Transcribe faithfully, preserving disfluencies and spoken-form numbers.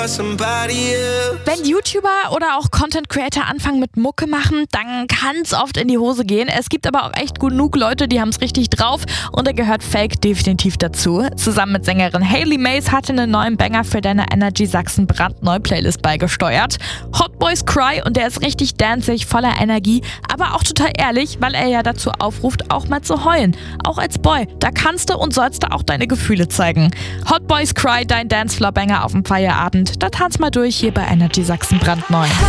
Wenn YouTuber oder auch Content Creator anfangen mit Mucke machen, dann kann es oft in die Hose gehen. Es gibt aber auch echt genug Leute, die haben es richtig drauf und da gehört Fake definitiv dazu. Zusammen mit Sängerin Hailey Mays hat einen neuen Banger für deine Energy Sachsen brandneue Playlist beigesteuert. Hot Boys Cry und der ist richtig danzig, voller Energie, aber auch total ehrlich, weil er ja dazu aufruft, auch mal zu heulen. Auch als Boy, da kannst du und sollst du auch deine Gefühle zeigen. Hot Boys Cry, dein Dancefloor-Banger auf dem Feierabend. Da tanz mal durch hier bei Energy Sachsen brandneu.